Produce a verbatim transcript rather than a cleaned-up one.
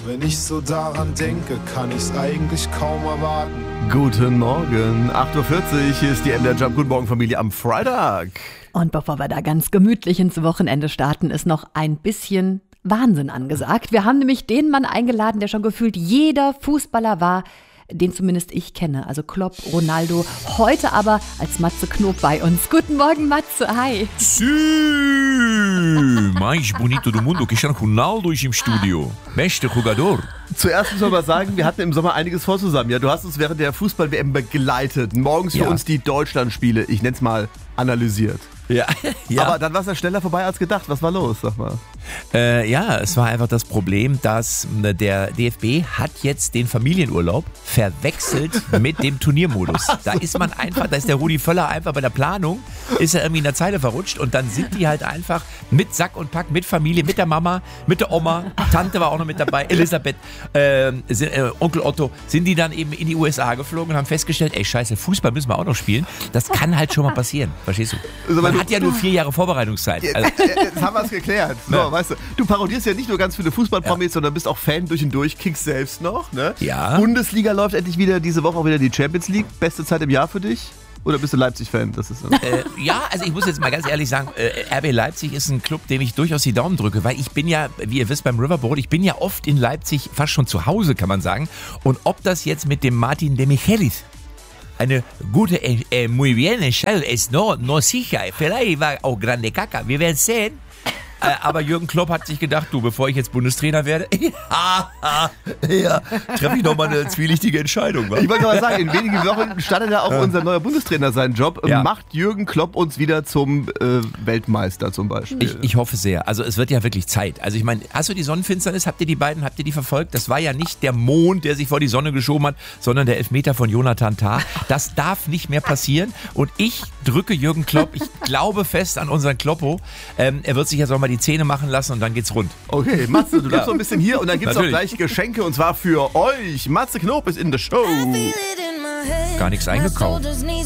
Wenn ich so daran denke, kann ich's eigentlich kaum erwarten. Guten Morgen, acht Uhr vierzig, hier ist die M D R Jump. Guten Morgen, Familie, am Freitag. Und bevor wir da ganz gemütlich ins Wochenende starten, ist noch ein bisschen Wahnsinn angesagt. Wir haben nämlich den Mann eingeladen, der schon gefühlt jeder Fußballer war, den zumindest ich kenne, also Klopp, Ronaldo, heute aber als Matze Knob bei uns. Guten Morgen, Matze, hi. Sim, mais bonito do mundo, Cristiano Ronaldo ist im Studio. Beste Jogador. Zuerst muss man mal sagen, wir hatten im Sommer einiges vor zusammen. Ja, du hast uns während der Fußball-W M begleitet, morgens für Ja. uns die Deutschlandspiele, ich nenn's mal, analysiert. Ja, ja. Aber dann war es ja schneller vorbei als gedacht. Was war los, sag mal? Äh, ja, es war einfach das Problem, dass äh, der D F B hat jetzt den Familienurlaub verwechselt mit dem Turniermodus. Da ist man einfach, da ist der Rudi Völler einfach bei der Planung, ist er irgendwie in der Zeile verrutscht und dann sind die halt einfach mit Sack und Pack, mit Familie, mit der Mama, mit der Oma, Tante war auch noch mit dabei, Elisabeth, äh, sind, äh, Onkel Otto, sind die dann eben in die U S A geflogen und haben festgestellt, ey scheiße, Fußball müssen wir auch noch spielen. Das kann halt schon mal passieren, verstehst du? Man hat ja nur vier Jahre Vorbereitungszeit. Also, Jetzt haben wir es geklärt. So, Ja. weißt du, du parodierst ja nicht nur ganz viele Fußballpromis, sondern bist auch Fan durch und durch, kickst selbst noch. Ne? Ja. Bundesliga läuft endlich wieder, diese Woche auch wieder die Champions League. Beste Zeit im Jahr für dich? Oder bist du Leipzig-Fan? Das ist Äh, ja, also ich muss jetzt mal ganz ehrlich sagen, äh, R B Leipzig ist ein Club, dem ich durchaus die Daumen drücke, weil ich bin ja, wie ihr wisst, beim Riverboat, ich bin ja oft in Leipzig, fast schon zu Hause, kann man sagen. Und ob das jetzt mit dem Martin de Michelis eine gute, äh, äh, muy bien, es no, no sicher, vielleicht war auch grande caca, wir werden sehen. Äh, aber Jürgen Klopp hat sich gedacht, du, bevor ich jetzt Bundestrainer werde, ja, treffe ich nochmal eine zwielichtige Entscheidung. Wa? Ich wollte mal sagen, in wenigen Wochen startet ja auch unser neuer Bundestrainer seinen Job. Ja. Macht Jürgen Klopp uns wieder zum äh, Weltmeister zum Beispiel? Ich, ich hoffe sehr. Also es wird ja wirklich Zeit. Also ich meine, hast du die Sonnenfinsternis, habt ihr die beiden, habt ihr die verfolgt? Das war ja nicht der Mond, der sich vor die Sonne geschoben hat, sondern der Elfmeter von Jonathan Tah. Das darf nicht mehr passieren. Und ich drücke Jürgen Klopp, ich glaube fest an unseren Kloppo. Ähm, er wird sich jetzt auch mal die Zähne machen lassen und dann geht's rund. Okay, Matze, du bleibst Ja. noch ein bisschen hier und dann gibt's auch Natürlich. gleich Geschenke und zwar für euch. Matze Knob ist in der Show. Gar nichts eingekauft.